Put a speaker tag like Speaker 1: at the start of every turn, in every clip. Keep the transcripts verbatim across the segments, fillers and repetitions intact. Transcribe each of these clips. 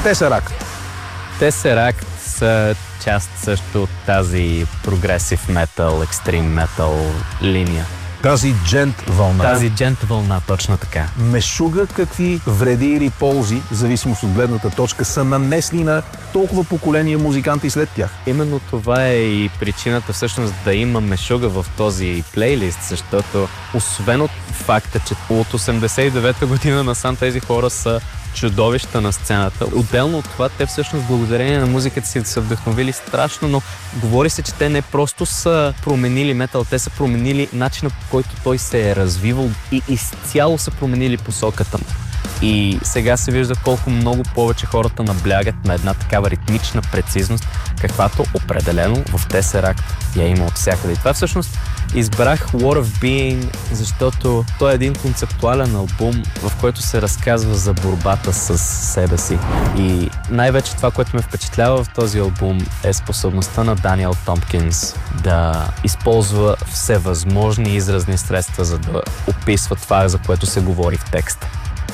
Speaker 1: Tesseract.
Speaker 2: Tesseract са част също от тази прогресив метал, екстрим метал линия.
Speaker 1: Тази джент вълна.
Speaker 2: Тази джент вълна, точно така.
Speaker 1: Мешуга какви вреди или ползи, в зависимост от гледната точка, са нанесли на толкова поколения музиканти след тях?
Speaker 2: Именно това е и причината всъщност да има мешуга в този плейлист, защото освен от факта, че от осемдесет и девета година насам тези хора са чудовища на сцената. Отделно от това, те всъщност благодарение на музиката си са вдъхновили страшно, но говори се, че те не просто са променили метал, те са променили начина, по който той се е развивал и изцяло са променили посоката му. И сега се вижда колко много повече хората наблягат на една такава ритмична прецизност, каквато определено в Tesseract я има от всякъде. И това всъщност избрах War of Being, защото той е един концептуален албум, в който се разказва за борбата с себе си. И най-вече това, което ме впечатлява в този албум, е способността на Даниел Томпкинс да използва всевъзможни изразни средства, за да описва това, за което се говори в текста.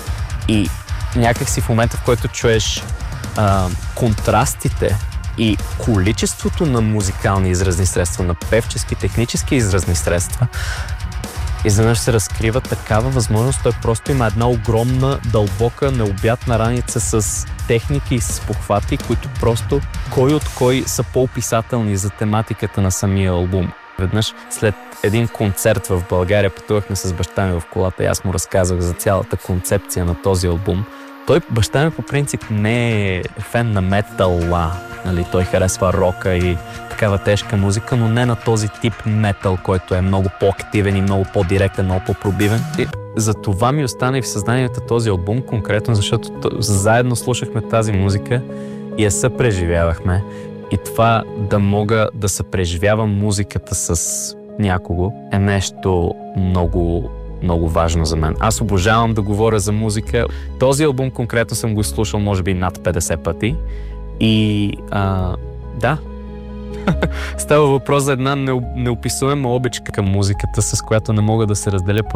Speaker 2: И някак си в момента, в който чуеш а, контрастите и количеството на музикални изразни средства, на певчески, технически изразни средства, изведнъж се разкрива такава възможност. Той просто има една огромна, дълбока, необятна раница с техники и с похвати, които просто кой от кой са по-описателни за тематиката на самия албум. Веднъж след един концерт в България пътувахме с баща ми в колата и аз му разказах за цялата концепция на този албум. Той, баща ми по принцип не е фен на метала, нали? Той харесва рока и такава тежка музика, но не на този тип метал, който е много по-активен и много по-директен, много по-пробивен. И за това ми остана и в съзнанието този албум конкретно, защото заедно слушахме тази музика и я съпреживявахме. И това да мога да съпреживявам музиката с някого е нещо много, много важно за мен. Аз обожавам да говоря за музика. Този албум конкретно съм го слушал може би над петдесет пъти. И а, да, става въпрос за една неописуема обичка към музиката, с която не мога да се разделя по